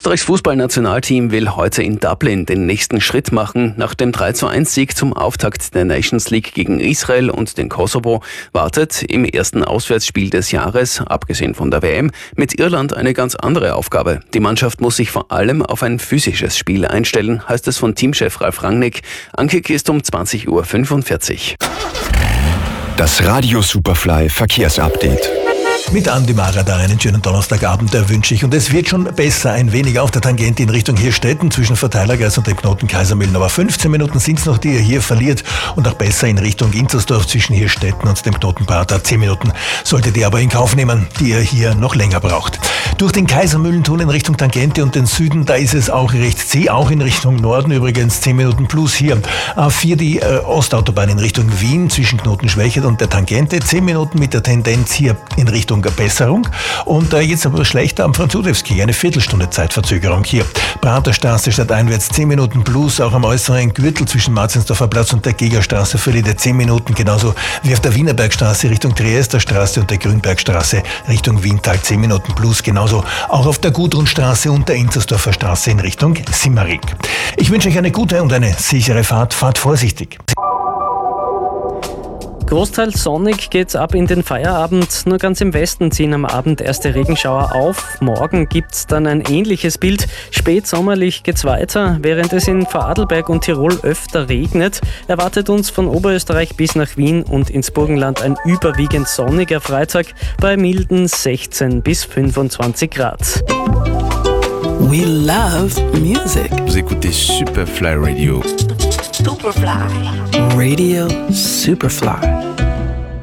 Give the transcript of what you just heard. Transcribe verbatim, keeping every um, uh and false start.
Österreichs Fußballnationalteam will heute in Dublin den nächsten Schritt machen. Nach dem drei zu eins Sieg zum Auftakt der Nations League gegen Israel und den Kosovo wartet im ersten Auswärtsspiel des Jahres, abgesehen von der W M, mit Irland eine ganz andere Aufgabe. Die Mannschaft muss sich vor allem auf ein physisches Spiel einstellen, heißt es von Teamchef Ralf Rangnick. Ankick ist um zwanzig Uhr fünfundvierzig. Das Radio Superfly Verkehrsupdate. Mit Andi Mara einen schönen Donnerstagabend wünsche ich. Und es wird schon besser, ein wenig auf der Tangente in Richtung Hirstetten zwischen Verteilergleis und dem Knoten Kaisermühlen. Aber fünfzehn Minuten sind es noch, die ihr hier verliert. Und auch besser in Richtung Inzersdorf zwischen Hirstetten und dem Knoten Prater. zehn Minuten solltet ihr aber in Kauf nehmen, die ihr hier noch länger braucht. Durch den Kaisermühlentunnel in Richtung Tangente und den Süden, da ist es auch recht zäh. Auch in Richtung Norden übrigens zehn Minuten plus hier. A vier die äh, Ostautobahn in Richtung Wien zwischen Knoten Schwächert und der Tangente. zehn Minuten mit der Tendenz hier in Richtung Besserung. Und äh, jetzt aber schlechter am Franz-Josefs-Quai, eine Viertelstunde Zeitverzögerung hier. Praterstraße stadteinwärts zehn Minuten plus, auch am äußeren Gürtel zwischen Marzinsdorfer Platz und der Gegerstraße verliert zehn Minuten, genauso wie auf der Wienerbergstraße Richtung Triesterstraße und der Grünbergstraße Richtung Wiental zehn Minuten plus, genauso auch auf der Gudrunstraße und der Inzersdorfer Straße in Richtung Simmering. Ich wünsche euch eine gute und eine sichere Fahrt. Fahrt vorsichtig. Großteils sonnig geht's ab in den Feierabend. Nur ganz im Westen ziehen am Abend erste Regenschauer auf. Morgen gibt's dann ein ähnliches Bild. Spätsommerlich geht's weiter. Während es in Vorarlberg und Tirol öfter regnet, erwartet uns von Oberösterreich bis nach Wien und ins Burgenland ein überwiegend sonniger Freitag bei milden sechzehn bis fünfundzwanzig Grad. We love music. Vous écoutez Superfly Radio. Superfly. Radio Superfly.